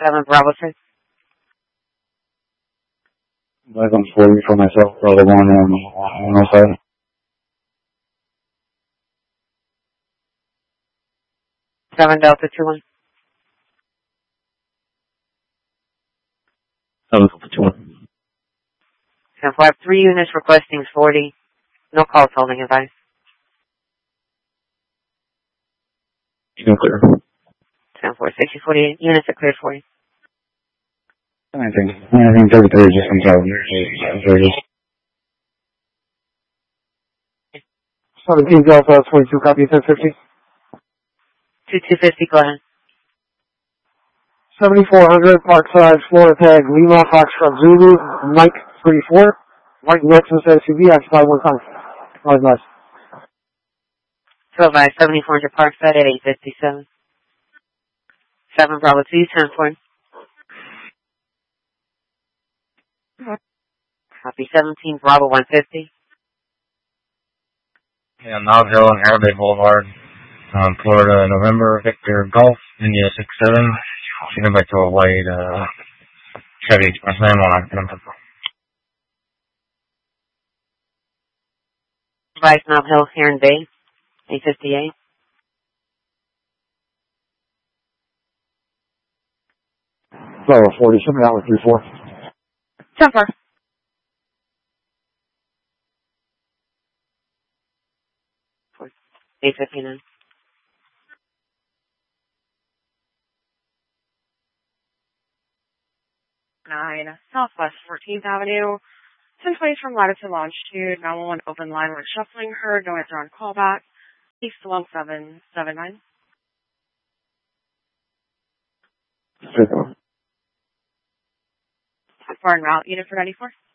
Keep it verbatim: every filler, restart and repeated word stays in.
seven Bravo six. eleven forty for myself, Bravo one and one oh five. seven Delta two one. seven Delta two one. ten four, I have three units requesting forty. No calls holding advice. You can clear. ten four, sixty forty-eight. Units are cleared for you. Anything. Anything thirty-three just comes out. thirty. seventeen Delta twenty-two, copy ten fifty. twenty-two fifty, go ahead. seventy-four hundred, Parkside, Florida tag, Lima, Foxtrot, Zulu, Mike three four. White Lexus S U V, occupy one time. All right, nice. twelve by seventy-four hundred Parkside at eight fifty-seven. seven Bravo two, ten four. Copy seventeen Bravo one fifty. Yeah, Knob Hill and Arabic Boulevard, um, Florida, November, Victor Golf, India six seven. Shooting back to a white uh, Chevy Expressman one on Vice Knob Hill, Heron Bay, eight fifty-eight. Bravo forty, something out with three four. ten four. eight fifty-nine. nine Southwest fourteenth Avenue. ten twenty from latitude longitude. nine one one open line. We're shuffling her. No answer on callback. East one seven seven nine. For en route, unit for ninety-four.